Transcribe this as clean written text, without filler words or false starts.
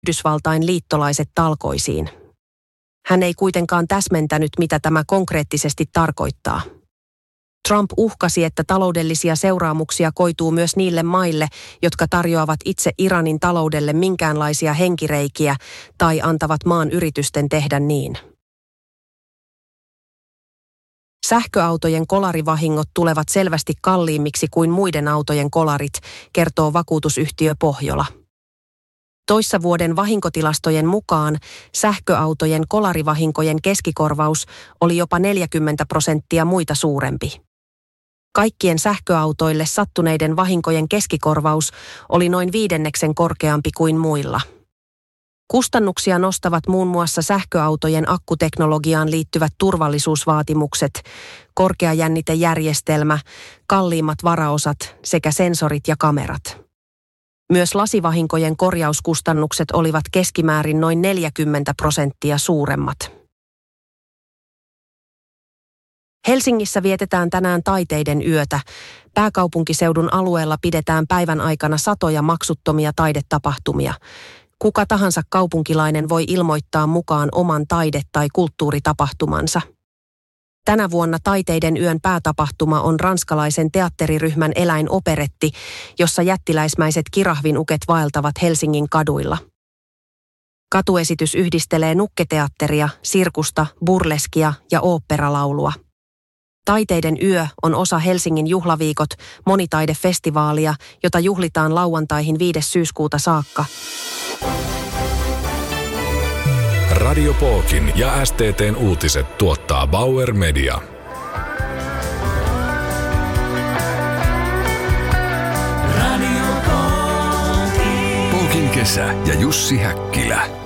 Yhdysvaltain liittolaiset talkoisiin. Hän ei kuitenkaan täsmentänyt, mitä tämä konkreettisesti tarkoittaa. Trump uhkasi, että taloudellisia seuraamuksia koituu myös niille maille, jotka tarjoavat itse Iranin taloudelle minkäänlaisia henkireikiä tai antavat maan yritysten tehdä niin. Sähköautojen kolarivahingot tulevat selvästi kalliimmiksi kuin muiden autojen kolarit, kertoo vakuutusyhtiö Pohjola. Toissa vuoden vahinkotilastojen mukaan sähköautojen kolarivahinkojen keskikorvaus oli jopa 40% muita suurempi. Kaikkien sähköautoille sattuneiden vahinkojen keskikorvaus oli noin 5% korkeampi kuin muilla. Kustannuksia nostavat muun muassa sähköautojen akkuteknologiaan liittyvät turvallisuusvaatimukset, korkeajännitejärjestelmä, kalliimmat varaosat sekä sensorit ja kamerat. Myös lasivahinkojen korjauskustannukset olivat keskimäärin noin 40% suuremmat. Helsingissä vietetään tänään taiteiden yötä. Pääkaupunkiseudun alueella pidetään päivän aikana satoja maksuttomia taidetapahtumia. Kuka tahansa kaupunkilainen voi ilmoittaa mukaan oman taide- tai kulttuuritapahtumansa. Tänä vuonna taiteiden yön päätapahtuma on ranskalaisen teatteriryhmän eläinoperetti, jossa jättiläismäiset kirahvinuket vaeltavat Helsingin kaduilla. Katuesitys yhdistelee nukketeatteria, sirkusta, burleskia ja oopperalaulua. Taiteiden yö on osa Helsingin juhlaviikot monitaidefestivaalia, jota juhlitaan lauantaihin 5. syyskuuta saakka. Radio Pookin ja STT:n uutiset tuottaa Bauer Media. Radio Pookin kesä ja Jussi Häkkilä.